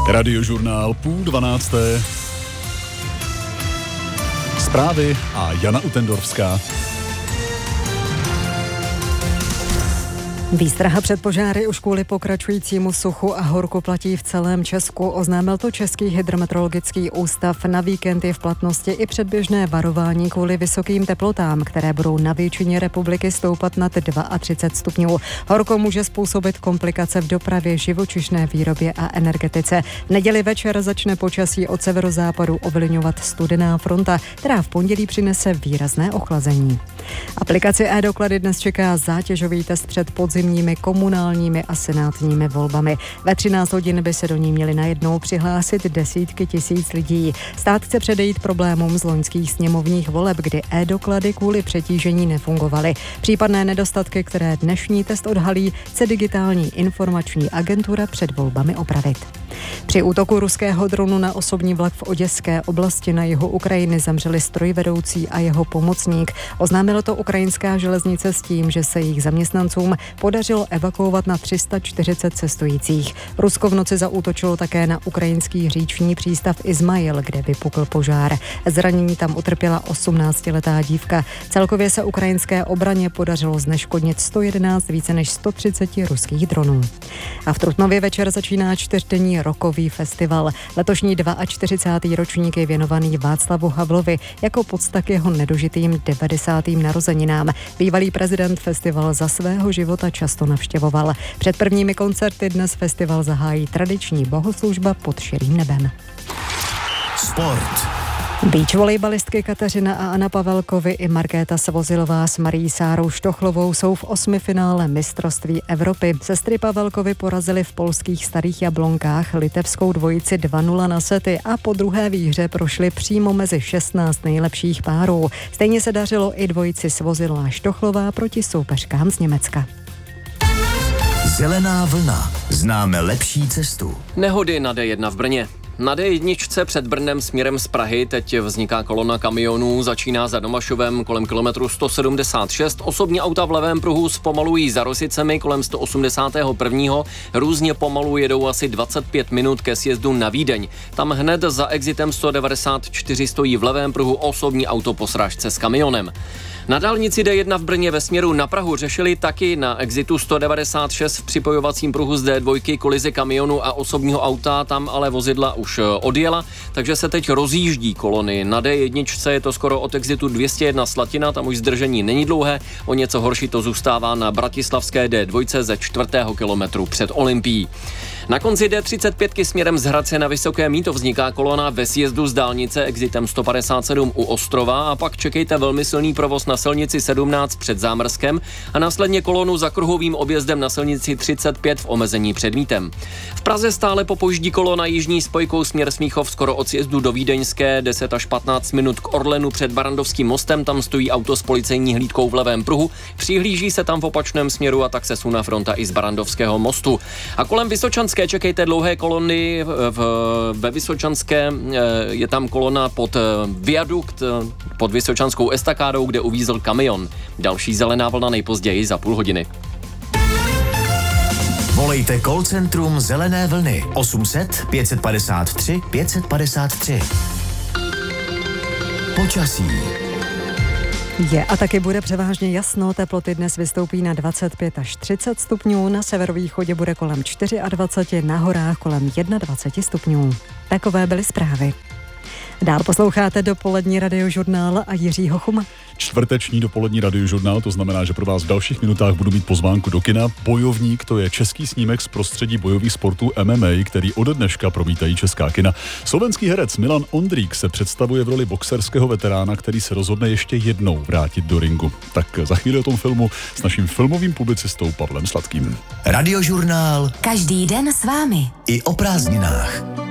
Radiožurnál 11:30. Zprávy a Jana Utendorfská. Výstraha před požáry už kvůli pokračujícímu suchu a horku platí v celém Česku. Oznámil to Český hydrometeorologický ústav. Na víkend je v platnosti i předběžné varování kvůli vysokým teplotám, které budou na většině republiky stoupat nad 32 stupňů. Horko může způsobit komplikace v dopravě, živočišné výrobě a energetice. V neděli večer začne počasí od severozápadu ovlivňovat studená fronta, která v pondělí přinese výrazné ochlazení. Aplikaci e-doklady dnes čeká zátěžový test před podzimními komunálními a senátními volbami. Ve 13 hodin by se do ní měli najednou přihlásit desítky tisíc lidí. Stát chce předejít problémům z loňských sněmovních voleb, kdy e-doklady kvůli přetížení nefungovaly. Případné nedostatky, které dnešní test odhalí, chce digitální informační agentura před volbami opravit. Při útoku ruského dronu na osobní vlak v Oděské oblasti na jihu Ukrajiny zemřeli strojvedoucí a jeho pomocník. Oznámila to ukrajinská železnice s tím, že se jejich zaměstnancům podařilo evakuovat na 340 cestujících. Rusko v noci zaútočilo také na ukrajinský říční přístav Izmail, kde vypukl požár. Zranění tam utrpěla 18letá dívka. Celkově se ukrajinské obraně podařilo zneškodnit 111 více než 130 ruských dronů. A v Trutnově večer začíná čtyřdenní rokový festival. Letošní 42. ročník je věnovaný Václavu Havlovi jako pocta k jeho nedožitým 90. narozeninám. Bývalý prezident festival za svého života často navštěvoval. Před prvními koncerty dnes festival zahájí tradiční bohoslužba pod širým nebem. Sport. Beach volejbalistky Kateřina a Anna Pavelkovi i Markéta Svozilová s Marií Sárou Štochlovou jsou v osmifinále mistrovství Evropy. Sestry Pavelkovi porazily v polských Starých Jablonkách litevskou dvojici 2-0 na sety a po druhé výhře prošly přímo mezi 16 nejlepších párů. Stejně se dařilo i dvojici Svozilová Štochlová proti soupeřkám z Německa. Zelená vlna. Známe lepší cestu. Nehody na D1 v Brně. Na D1 před Brnem směrem z Prahy teď vzniká kolona kamionů, začíná za Domašovem kolem kilometru 176, osobní auta v levém pruhu zpomalují za Rosicemi kolem 181. Různě pomalu jedou asi 25 minut ke sjezdu na Vídeň. Tam hned za exitem 194 stojí v levém pruhu osobní auto po srážce s kamionem. Na dálnici D1 v Brně ve směru na Prahu řešili taky na exitu 196 v připojovacím pruhu z D2 kolizi kamionu a osobního auta, tam ale vozidla už odjela, takže se teď rozjíždí kolony. Na D1 je to skoro od exitu 201 Slatina, tam už zdržení není dlouhé, o něco horší to zůstává na bratislavské D2 ze 4. kilometru před Olympií. Na konci D35 směrem z Hradce na Vysoké Mýto vzniká kolona ve sjezdu z dálnice exitem 157 u Ostrova a pak čekejte velmi silný provoz na silnici 17 před Zámrskem a následně kolonu za kruhovým objezdem na silnici 35 v omezení před Mítem. V Praze stále popoždí kolona jižní spojkou směr Smíchov skoro od sjezdu do Vídeňské, 10 až 15 minut k Orlenu před Barandovským mostem, tam stojí auto s policejní hlídkou v levém pruhu, přihlíží se tam v opačném směru a tak se sune fronta i z Barandovského mostu. A kolem Vysočanské čekejte dlouhé kolony, ve Vysočanské je tam kolona pod viadukt, pod Vysočanskou estakádou, kde uvízl kamion. Další zelená vlna nejpozději za půl hodiny. Volejte call centrum Zelené vlny 800 553 553. Počasí. Je a taky bude převážně jasno, teploty dnes vystoupí na 25 až 30 stupňů, na severovýchodě bude kolem 24, na horách kolem 21 stupňů. Takové byly zprávy. Dál posloucháte dopolední radiožurnál a Jiřího Chuma. Čtvrteční dopolední radiožurnál, to znamená, že pro vás v dalších minutách budu mít pozvánku do kina. Bojovník, to je český snímek z prostředí bojových sportů MMA, který ode dneška promítají česká kina. Slovenský herec Milan Ondrík se představuje v roli boxerského veterána, který se rozhodne ještě jednou vrátit do ringu. Tak za chvíli o tom filmu s naším filmovým publicistou Pavlem Sladkým. Radiožurnál. Každý den s vámi. I o prázdninách.